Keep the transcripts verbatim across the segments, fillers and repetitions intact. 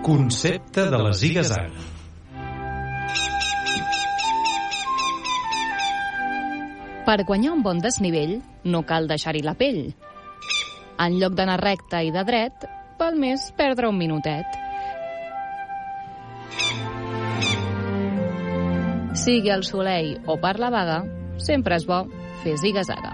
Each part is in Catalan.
Concepte de la ziga-zaga. Per guanyar un bon desnivell, no cal deixar-hi la pell. En lloc d'anar recte i de dret, val més perdre un minutet. Sigui al soleil o per la vaga, sempre és bo fer ziga-zaga.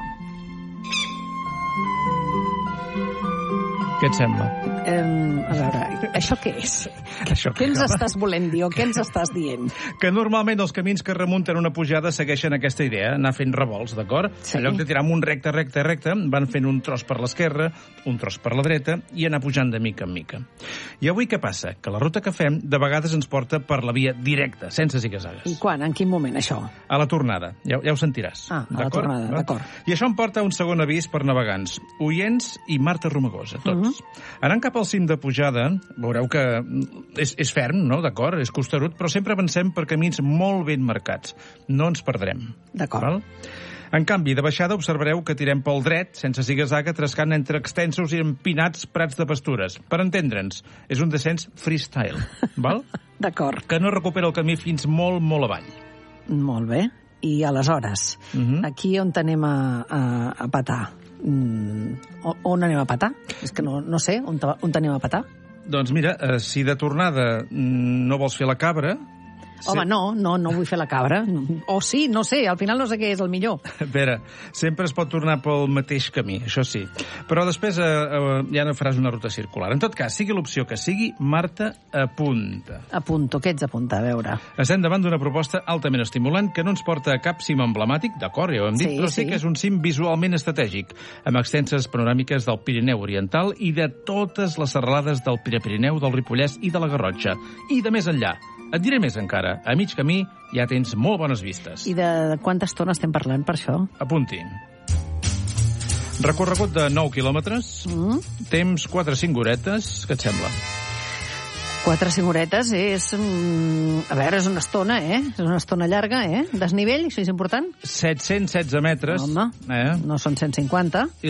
Què et sembla? Um, a veure, això què és? Això Què ens estàs volent dir o què ens estàs dient? Que normalment els camins que remunten una pujada segueixen aquesta idea, anar fent revolts, d'acord? Sí. En lloc de tirar un recte, recte, recte, van fent un tros per l'esquerra, un tros per la dreta i anar pujant de mica en mica. I avui què passa? Que la ruta que fem de vegades ens porta per la via directa, sense ziga-zagues. I quan? En quin moment, això? A la tornada, ja, ja ho sentiràs. Ah, a la tornada, d'acord. I això em porta a un segon avís per navegants, oients i Marta Romagosa, tots. Uh -huh. Anant cap al cim de pujada, veureu que és, és ferm, no? D'acord? És costerut, però sempre avancem per camins molt ben marcats. No ens perdrem. D'acord. En canvi, de baixada observareu que tirem pel dret, sense ziga-zaga, trascant entre extensos i empinats prats de pastures. Per entendre'ns, és un descens freestyle, val? D'acord. Que no recupera el camí fins molt, molt avall. Molt bé. I aleshores, uh -huh. aquí on anem a, a, a patar? Mm, on anem a patar? És que no, no sé, on, on anem a patar? Doncs mira, eh, si de tornada no vols fer la cabra... Home, no, no, no vull fer la cabra. O sí, no sé, al final no sé què és el millor. A veure, sempre es pot tornar pel mateix camí, això sí. Però després eh, eh, ja no faràs una ruta circular. En tot cas, sigui l'opció que sigui, Marta apunta. Apunto, què ets apunta? A veure. Estem davant d'una proposta altament estimulant que no ens porta a cap cim emblemàtic, d'acord, ja ho hem dit, Sí, però sí, sí que és un cim visualment estratègic, amb extenses panoràmiques del Pirineu Oriental i de totes les serralades del Prepirineu, del Ripollès i de la Garrotxa. I de més enllà. Et diré més encara. A mig camí ja tens molt bones vistes. I de, de quanta estona estem parlant per això? Apunti. Recorregut de nou quilòmetres, Mm. temps quatre cinc horetes, què et sembla? Quatre cinc horetes és... Mm, a veure, és una estona, eh? És una estona llarga, eh? Desnivell, això és important? set-cents setze metres. Home, Eh? no són cent cinquanta.